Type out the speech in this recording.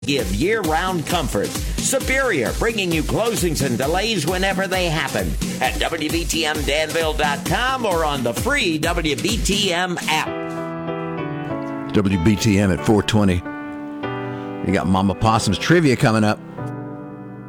give year-round comfort. Superior, bringing you closings and delays whenever they happen at WBTMDanville.com or on the free WBTM app. WBTM at 420. You got Mama Possum's trivia coming up.